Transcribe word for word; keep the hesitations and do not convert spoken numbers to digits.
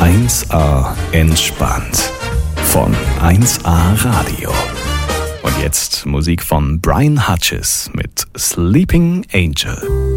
eins A entspannt von eins A Radio. Und jetzt Musik von Brian Hutchins mit Sleeping Angel.